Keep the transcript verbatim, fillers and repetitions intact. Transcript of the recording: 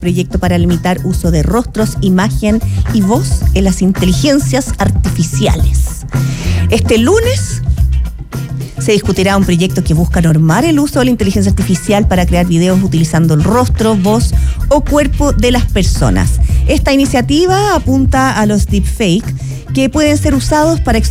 proyecto para limitar uso de rostros, imagen y voz en las inteligencias artificiales. Este lunes se discutirá un proyecto que busca normar el uso de la inteligencia artificial para crear videos utilizando el rostro, voz o cuerpo de las personas. Esta iniciativa apunta a los deepfake, que pueden ser usados para